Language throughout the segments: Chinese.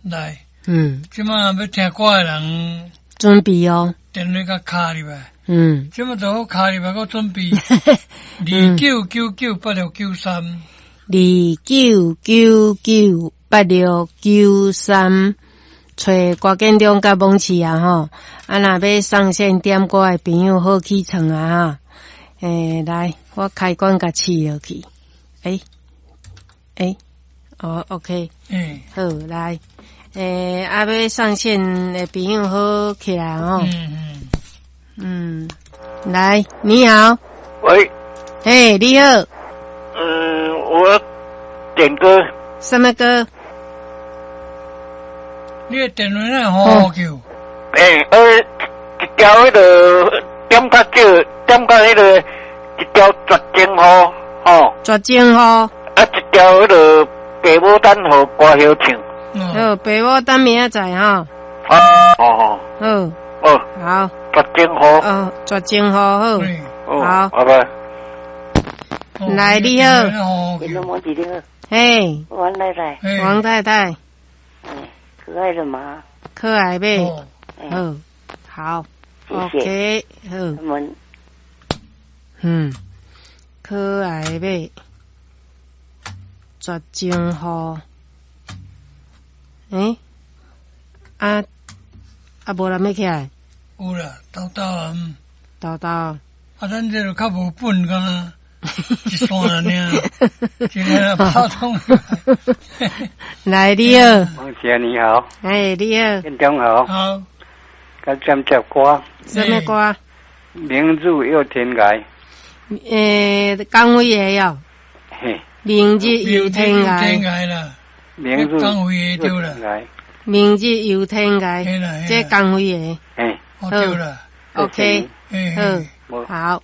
来，即马要听歌的人准备哦， 电话甲卡入来，即马就好卡入来，我准备29998693， 29998693，找郭建中甲蒙奇啊吼，啊若要上线点歌的朋友好起床啊哈，来，我开关甲试落去，OK， 好来。要上线的朋友好起来哦。来，你好。 喂。 你好。 我点歌。 什么歌？ 你的电话哪好叫？ 一条迄个点较少，点到迄个一条绝情号， 绝情号。 一条迄个爸母等候歌晓唱。 好，爸母等明仔载哈。 好。 好。 绝情号。 绝情号好。好。 拜拜。 来，你好。 王太太。 王太太。 可爱的马。 可爱呗。好。OK， 好。可爱呗。绝情号。无人要起来？ 有啦，豆豆。咱这就较无本噶，一线尔，今天跑通。 来，你好。 王姐你好。 你好。 建中好。 好。 甲占接歌。 什么歌？ 明日又天涯。 江蕙的哟。明日又天涯啦。 明日江蕙的对啦。 明日又天涯，这江蕙的。 对啦。 OK， 好。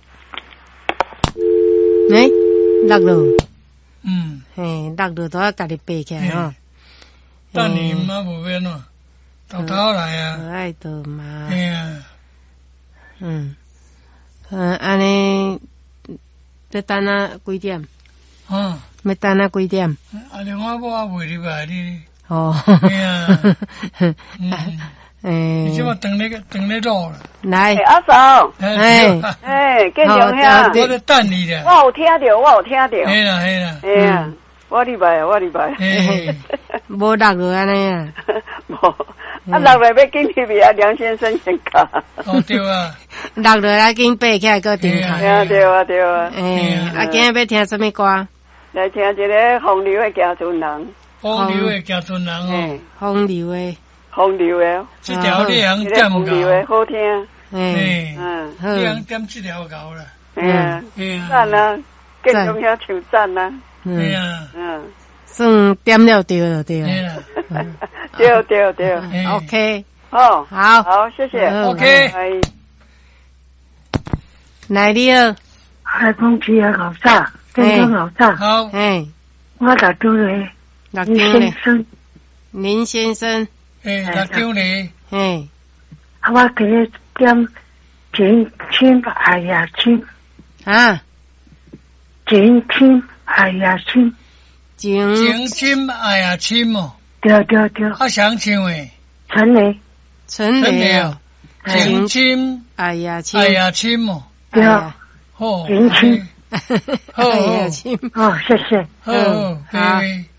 落落。落落都要家己背起来吼。 等你妈无变咯，豆豆来啊。 可爱的妈。安尼要等啊几点？要等啊几点？ 另外我袂入来你。你即马等咧录啦。 来， 阿嫂。 建中兄， 我咧等你啦。 我有听到。 嘿啦。 我礼拜。 无落落安尼啊。 落来要紧去比啊，梁先生先教。 对啊。 落落来紧爬起来个顶头。 对啊。 今日要听什么歌？ 来听一个风流的家村人。 风流的家村人哦。 风流的。 这条你通点搞。 风流的好听。 你通点这条搞啦。 赞啊！建中遐唱赞啊。 算点了对了。对。OK。好， 谢谢。 OK。 来，你好。 海丰区的老大，建中老大。 好。 我打电话。 林先生。 打电话。 我给你点情深爱呀亲。情深爱呀亲。 情深爱呀亲哦。 对。 谁唱的？ 陈雷哦。 情深爱呀亲哦。 对。 好。 情深。 爱呀亲。 谢谢。 好。